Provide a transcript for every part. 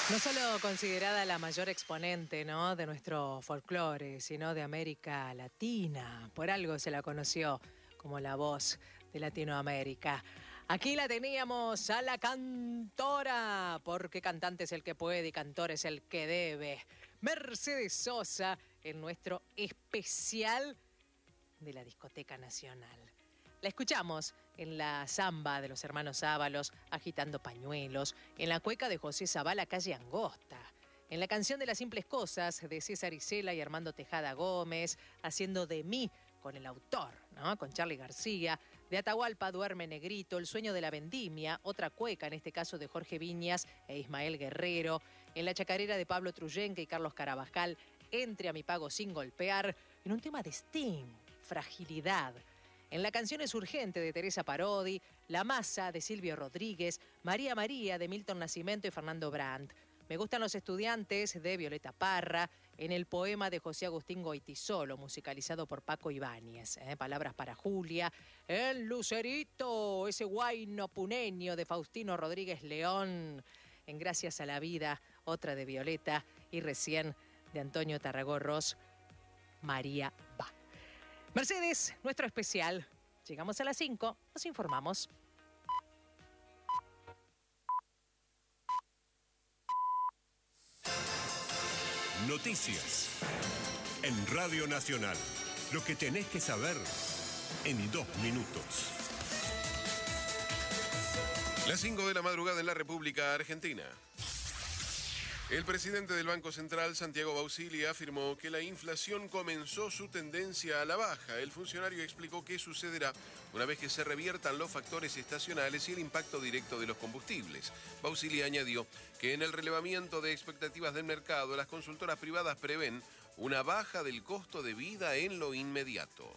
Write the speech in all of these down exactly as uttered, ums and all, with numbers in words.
No solo considerada la mayor exponente, ¿no?, de nuestro folclore, sino de América Latina. Por algo se la conoció como la voz de Latinoamérica. Aquí la teníamos a la cantora, porque cantante es el que puede y cantor es el que debe. Mercedes Sosa en nuestro especial de la Discoteca Nacional. La escuchamos en la samba de los hermanos Ábalos, agitando pañuelos, en la cueca de José Zavala, Calle Angosta, en la canción de Las Simples Cosas de César Isela y Armando Tejada Gómez, haciendo De mí con el autor, ¿no?, con Charly García, de Atahualpa, Duerme Negrito, El sueño de la vendimia, otra cueca, en este caso de Jorge Viñas e Ismael Guerrero, en la chacarera de Pablo Truyenque y Carlos Carabajal, Entre a mi pago sin golpear, en un tema de Sting, Fragilidad. En la canción Es urgente de Teresa Parodi, La masa de Silvio Rodríguez, María María de Milton Nascimento y Fernando Brandt. Me gustan los estudiantes de Violeta Parra, en el poema de José Agustín Goitisolo, musicalizado por Paco Ibáñez. ¿eh? Palabras para Julia. El Lucerito, ese guayno puneño de Faustino Rodríguez León. En Gracias a la vida, otra de Violeta. Y recién de Antonio Tarragorros, María va. Mercedes, nuestro especial. Llegamos a las cinco, nos informamos. Noticias en Radio Nacional. Lo que tenés que saber en dos minutos. Las cinco de la madrugada en la República Argentina. El presidente del Banco Central, Santiago Bausili, afirmó que la inflación comenzó su tendencia a la baja. El funcionario explicó qué sucederá una vez que se reviertan los factores estacionales y el impacto directo de los combustibles. Bausili añadió que en el relevamiento de expectativas del mercado, las consultoras privadas prevén una baja del costo de vida en lo inmediato.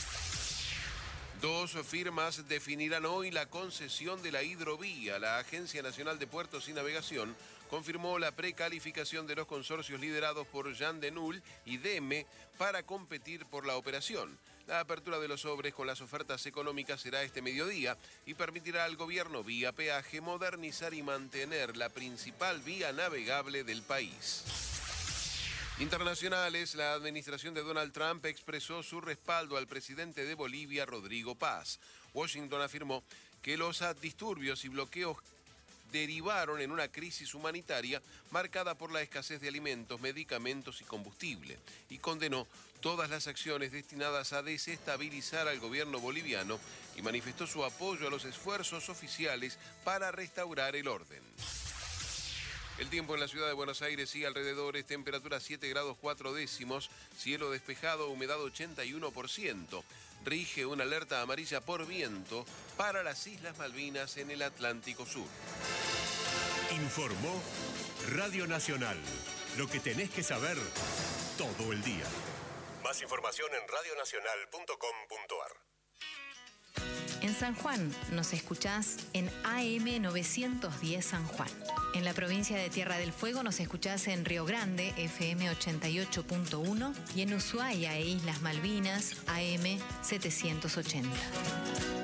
Dos firmas definirán hoy la concesión de la hidrovía. La Agencia Nacional de Puertos y Navegación confirmó la precalificación de los consorcios liderados por Jean Denul y D M para competir por la operación. La apertura de los sobres con las ofertas económicas será este mediodía y permitirá al gobierno vía peaje modernizar y mantener la principal vía navegable del país. Internacionales, la administración de Donald Trump expresó su respaldo al presidente de Bolivia, Rodrigo Paz. Washington afirmó que los disturbios y bloqueos derivaron en una crisis humanitaria marcada por la escasez de alimentos, medicamentos y combustible, y condenó todas las acciones destinadas a desestabilizar al gobierno boliviano y manifestó su apoyo a los esfuerzos oficiales para restaurar el orden. El tiempo en la ciudad de Buenos Aires y alrededores, temperatura siete grados cuatro décimos, cielo despejado, humedad ochenta y uno por ciento. Rige una alerta amarilla por viento para las Islas Malvinas en el Atlántico Sur. Informó Radio Nacional. Lo que tenés que saber todo el día. Más información en radio nacional punto com punto a r. En San Juan nos escuchás en A M novecientos diez San Juan. En la provincia de Tierra del Fuego nos escuchás en Río Grande, F M ochenta y ocho punto uno, y en Ushuaia e Islas Malvinas, A M setecientos ochenta.